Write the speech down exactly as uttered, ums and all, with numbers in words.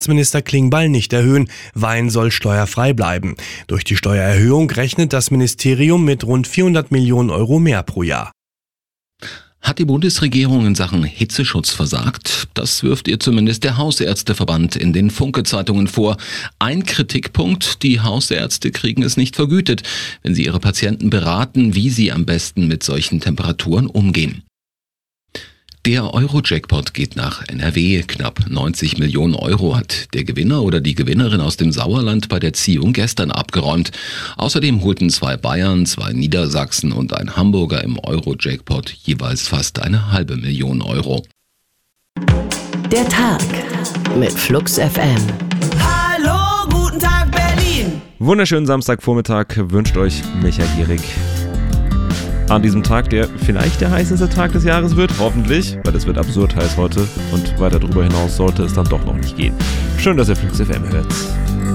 Minister Klingbeil nicht erhöhen. Wein soll steuerfrei bleiben. Durch die Steuererhöhung rechnet das Ministerium mit rund vierhundert Millionen Euro mehr pro Jahr. Hat die Bundesregierung in Sachen Hitzeschutz versagt? Das wirft ihr zumindest der Hausärzteverband in den Funke-Zeitungen vor. Ein Kritikpunkt: Die Hausärzte kriegen es nicht vergütet, wenn sie ihre Patienten beraten, wie sie am besten mit solchen Temperaturen umgehen. Der Euro-Jackpot geht nach N R W. Knapp neunzig Millionen Euro hat der Gewinner oder die Gewinnerin aus dem Sauerland bei der Ziehung gestern abgeräumt. Außerdem holten zwei Bayern, zwei Niedersachsen und ein Hamburger im Euro-Jackpot jeweils fast eine halbe Million Euro. Der Tag mit Flux F M. Hallo, guten Tag Berlin. Wunderschönen Samstagvormittag wünscht euch Micha Gierig. An diesem Tag, der vielleicht der heißeste Tag des Jahres wird, hoffentlich, weil es wird absurd heiß heute und weiter darüber hinaus sollte es dann doch noch nicht gehen. Schön, dass ihr Flux F M hört.